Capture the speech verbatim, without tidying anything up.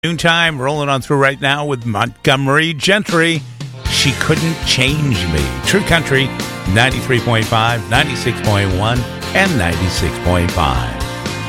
Noontime, rolling on through right now with Montgomery Gentry. She Couldn't Change Me. True Country, ninety-three point five, ninety-six point one, and ninety-six point five.